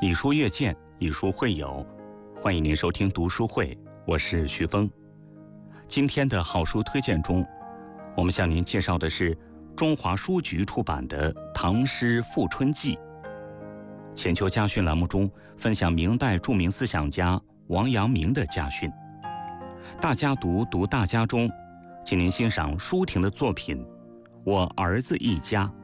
以书阅见，以书会友，欢迎您收听读书会，我是徐峰。今天的好书推荐中，我们向您介绍的是中华书局出版的《唐诗富春记》。浅秋家训栏目中分享明代著名思想家王阳明的家训。大家读大家中，请您欣赏舒婷的作品《我儿子一家》。